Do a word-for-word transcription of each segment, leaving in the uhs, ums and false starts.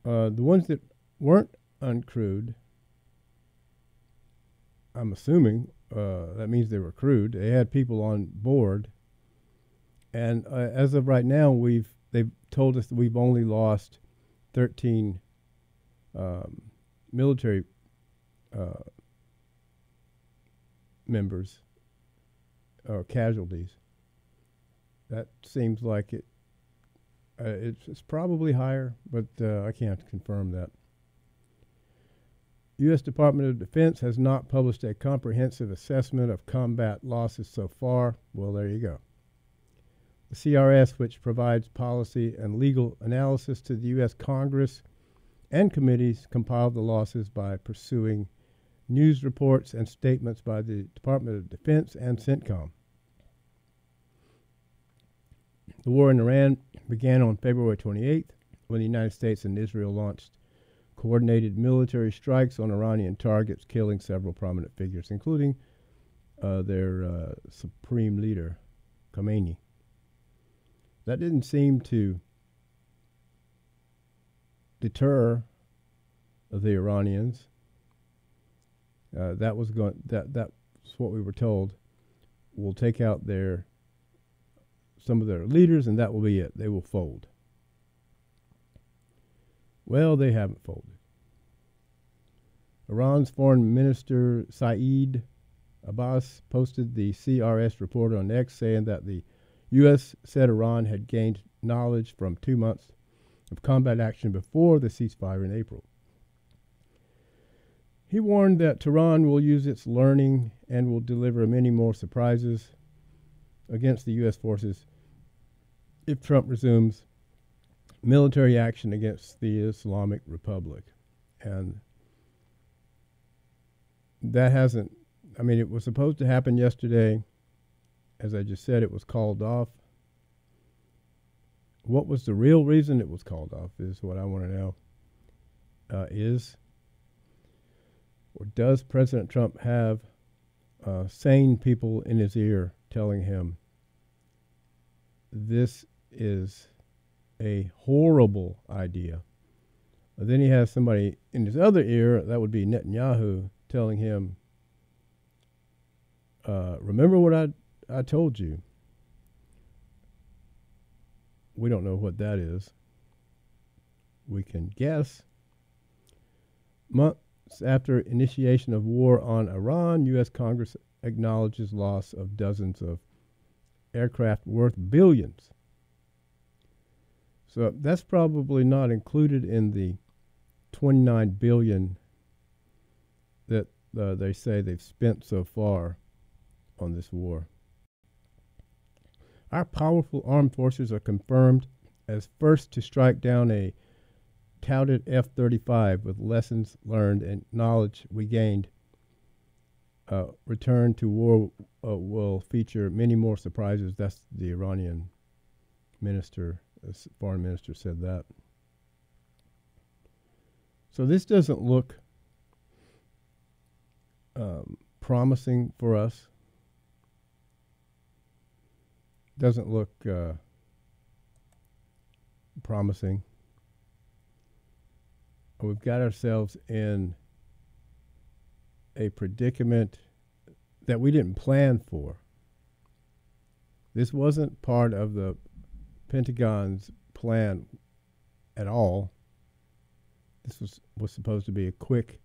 Uh, the ones that weren't uncrewed, I'm assuming uh, that means they were crewed. They had people on board, and uh, as of right now, we've they've told us that we've only lost thirteen um, military uh, members or casualties. That seems like it. Uh, it's, it's probably higher, but uh, I can't confirm that. U S Department of Defense has not published a comprehensive assessment of combat losses so far. Well, there you go. The C R S, which provides policy and legal analysis to the U S Congress and committees, compiled the losses by pursuing news reports and statements by the Department of Defense and CENTCOM. The war in Iran began on February twenty-eighth when the United States and Israel launched coordinated military strikes on Iranian targets, killing several prominent figures, including uh, their uh, supreme leader, Khamenei. That didn't seem to deter the Iranians. Uh, that was going. That that's what we were told. We'll take out their some of their leaders, and that will be it. They will fold. Well, they haven't folded. Iran's Foreign Minister Saeed Abbas posted the C R S report on X, saying that the U S said Iran had gained knowledge from two months of combat action before the ceasefire in April. He warned that Tehran will use its learning and will deliver many more surprises against the U S forces if Trump resumes military action against the Islamic Republic. And that hasn't, I mean, it was supposed to happen yesterday. As I just said, it was called off. What was the real reason it was called off is what I want to know. Uh, is or does President Trump have uh, sane people in his ear telling him this is a horrible idea? But then he has somebody in his other ear, that would be Netanyahu, telling him, uh, remember what I, I told you. We don't know what that is. We can guess. Months after initiation of war on Iran, U S Congress acknowledges loss of dozens of aircraft worth billions. So that's probably not included in the twenty-nine billion dollars that uh, they say they've spent so far on this war. Our powerful armed forces are confirmed as first to strike down a touted F thirty-five with lessons learned and knowledge we gained. Uh, return to war uh, will feature many more surprises. That's the Iranian minister, uh, foreign minister said that. So this doesn't look um, promising for us. Doesn't look uh, promising. We've got ourselves in a predicament that we didn't plan for. This wasn't part of the Pentagon's plan at all. This was, was supposed to be a quick,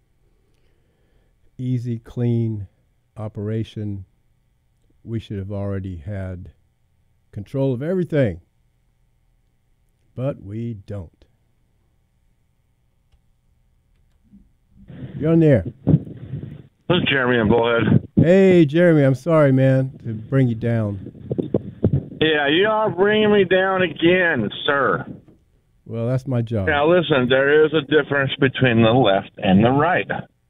easy, clean operation. We should have already had control of everything, but we don't. You're on the air. This is Jeremy in Bullhead. Hey, Jeremy, I'm sorry, man, to bring you down. Yeah, you are bringing me down again, sir. Well, that's my job. Now, listen, there is a difference between the left and the right.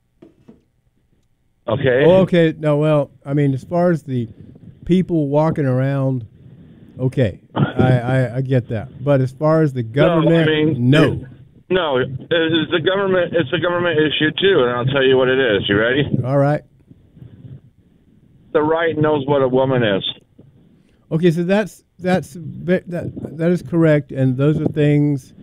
Okay? Oh, okay. No, well, I mean, as far as the people walking around, okay, I, I, I get that. But as far as the government, no. I mean, no. It, no, it's the government. It's a government issue too, and I'll tell you what it is. You ready? All right. The right knows what a woman is. Okay, so that's that's that that is correct, and those are things